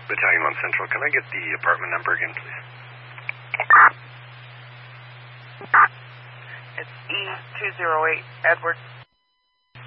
Battalion 1 Central, can I get the apartment number again, please? It's E208 Edward